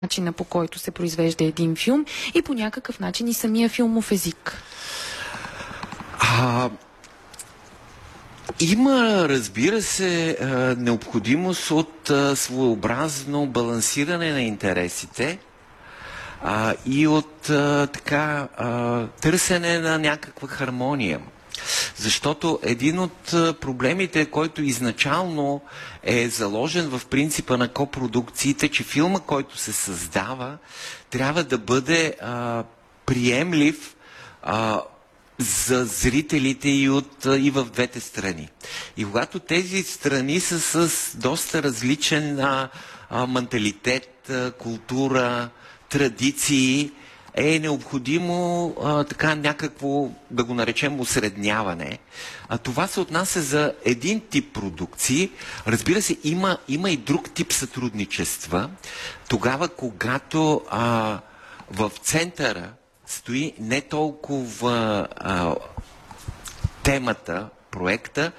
начина, по който се произвежда един филм и по някакъв начин и самия филмов език? Има, разбира се, необходимост от своеобразно балансиране на интересите и от търсене на някаква хармония. Защото един от проблемите, който изначално е заложен в принципа на копродукциите, че филма, който се създава, трябва да бъде приемлив за зрителите и в двете страни. И когато тези страни са с доста различен менталитет, култура, традиции, е необходимо някакво, да го наречем, усредняване. Това се отнася за един тип продукции. Разбира се, има и друг тип сътрудничества. Тогава, когато в центъра стои не толкова темата, проекта,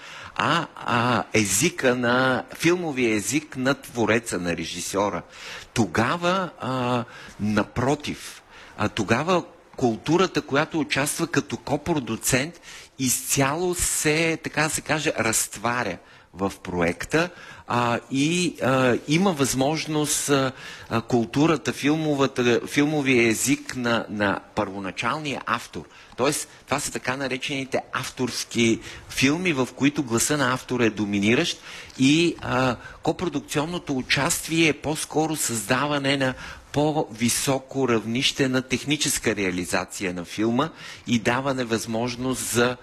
филмовия език на твореца, на режисьора. Тогава, напротив, тогава културата, която участва като копродуцент, изцяло се, така да се каже, разтваря в проекта и има възможност културата, филмовия език на първоначалния автор. Тоест, това са така наречените авторски филми, в които гласа на автора е доминиращ и копродукционното участие е по-скоро създаване на по-високо равнище на техническа реализация на филма и даване възможност за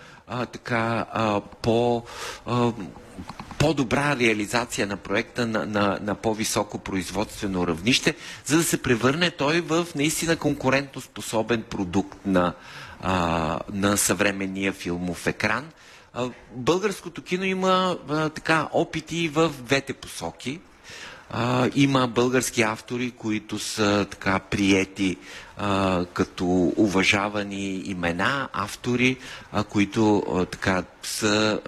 по-добра реализация на проекта на по-високо производствено равнище, за да се превърне той в наистина конкурентоспособен продукт на съвременния филмов екран. Българското кино има опити в двете посоки. Има български автори, които са приети като уважавани имена, автори, които са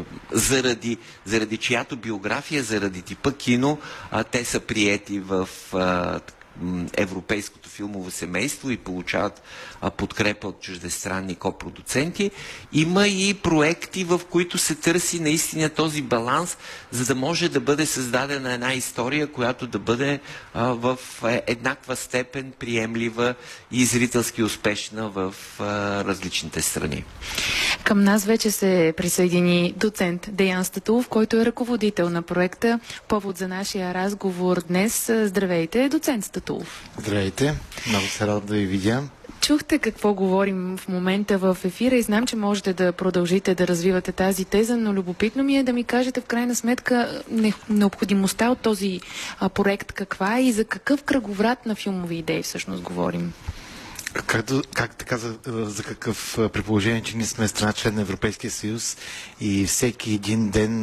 заради чиято биография, заради типа кино, те са приети в европейското филмово семейство и получават подкрепа от чуждестранни копродуценти. Има и проекти, в които се търси наистина този баланс, за да може да бъде създадена една история, която да бъде в еднаква степен приемлива и зрителски успешна в различните страни. Към нас вече се присъедини доцент Деян Статулов, който е ръководител на проекта. Повод за нашия разговор днес. Здравейте, доцент Статулов. Здравейте, много се радвам да ви видя. Чухте какво говорим в момента в ефира и знам, че можете да продължите да развивате тази теза, но любопитно ми е да ми кажете в крайна сметка необходимостта от този проект каква е и за какъв кръговрат на филмови идеи всъщност говорим. Как така за какъв, при положение, че ние сме страна член на Европейския съюз и всеки един ден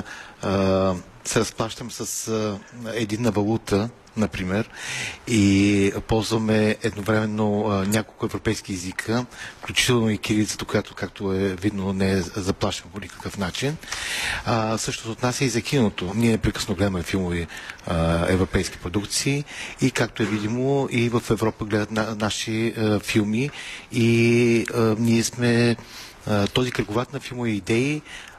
се разплащам с единна валута, например, и ползваме едновременно няколко европейски езика, включително и кирилицата, която, както е видно, не е заплашена по никакъв начин. Същото отнася и за киното. Ние непрекъсно гледаме филмови европейски продукции и, както е видимо, и в Европа гледат наши филми и ние сме този кръговрат на филмови идеи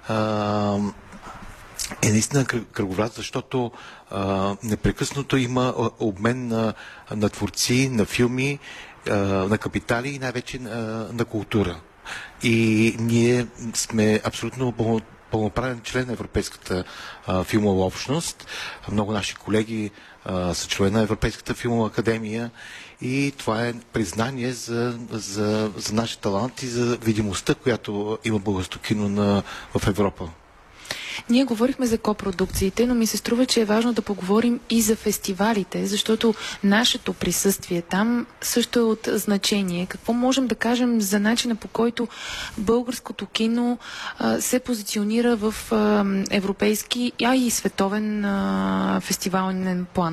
е наистина кръговрат, защото непрекъснато има обмен на творци, на филми, на капитали и най-вече на култура. И ние сме абсолютно пълноправен член на Европейската филмова общност. Много наши колеги са член на Европейската филмова академия и това е признание за нашия талант и за видимостта, която има българското кино в Европа. Ние говорихме за копродукциите, но ми се струва, че е важно да поговорим и за фестивалите, защото нашето присъствие там също е от значение. Какво можем да кажем за начина, по който българското кино се позиционира в европейски, и световен фестивален план?